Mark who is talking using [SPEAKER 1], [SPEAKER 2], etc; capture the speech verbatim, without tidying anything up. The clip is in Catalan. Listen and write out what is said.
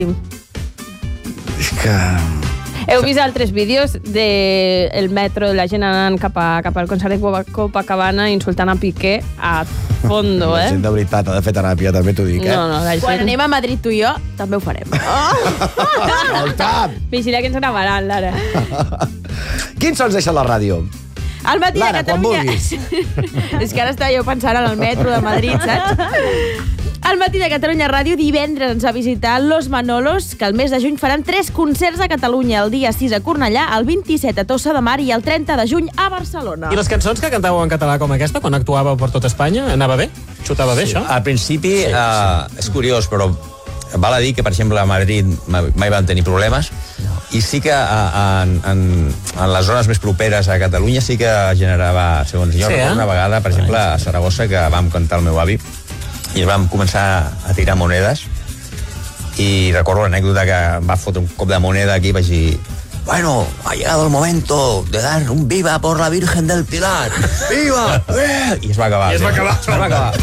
[SPEAKER 1] És que...
[SPEAKER 2] Heu vist altres vídeos del metro, de la gent anant cap, a, cap al concert de Copacabana insultant a Piqué a fondo, eh?
[SPEAKER 1] La gent de veritat ha de fer teràpia, també t'ho dic, eh?
[SPEAKER 2] No, no, la gent...
[SPEAKER 3] Quan anem a Madrid tu i jo, també ho farem.
[SPEAKER 1] Oh! El cap!
[SPEAKER 2] Vigila que ens gravaran, Lara.
[SPEAKER 1] Quin sons deixa la ràdio?
[SPEAKER 3] Al matí
[SPEAKER 1] Lara,
[SPEAKER 3] de Catalunya...
[SPEAKER 1] quan vulguis.
[SPEAKER 3] És que ara estava jo pensant en el metro de Madrid, saps? Al matí de Catalunya Ràdio, divendres ens va visitar Los Manolos, que el mes de juny faran tres concerts a Catalunya, el dia sis a Cornellà, el vint-i-set a Tossa de Mar i el trenta de juny a Barcelona.
[SPEAKER 4] I les cançons que cantàveu en català com aquesta, quan actuàveu per tot Espanya, anava bé? Xutava bé, sí, això?
[SPEAKER 5] Al principi, sí, uh, és curiós, però val a dir que, per exemple, a Madrid mai vam tenir problemes, i sí que uh, en, en, en les zones més properes a Catalunya sí que generava, segons jo, sí, eh? Una vegada, per exemple, a Saragossa, que vam cantar el meu avi, i ens vam començar a tirar monedes, i recordo l'anècdota que em va fotre un cop de moneda aquí i vaig dir: bueno, ha llegado el momento de dar un viva por la Virgen del Pilar. ¡Viva! I es va acabar.
[SPEAKER 4] I es va acabar.
[SPEAKER 5] Es va acabar.